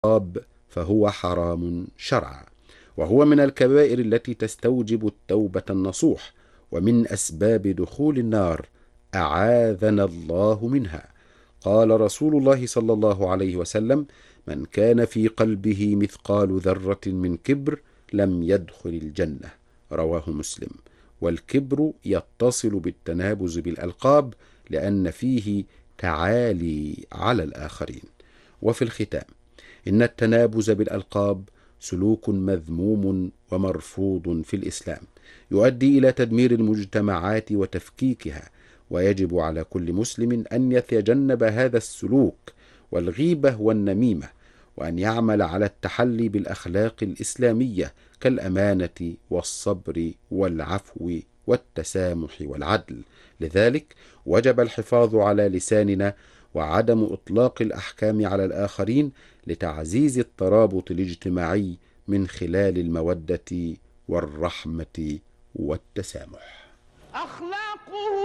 فهو حرام شرعا، وهو من الكبائر التي تستوجب التوبة النصوح، ومن أسباب دخول النار، أعاذنا الله منها. قال رسول الله صلى الله عليه وسلم: من كان في قلبه مثقال ذرة من كبر لم يدخل الجنة. رواه مسلم. والكبر يتصل بالتنابز بالألقاب، لأن فيه تعالي على الآخرين. وفي الختام، إن التنابز بالألقاب سلوك مذموم ومرفوض في الإسلام، يؤدي إلى تدمير المجتمعات وتفكيكها، ويجب على كل مسلم أن يتجنب هذا السلوك والغيبة والنميمة، وأن يعمل على التحلي بالأخلاق الإسلامية كالأمانة والصبر والعفو والتسامح والعدل. لذلك وجب الحفاظ على لساننا وعدم إطلاق الأحكام على الآخرين، لتعزيز الترابط الاجتماعي من خلال المودة والرحمة والتسامح.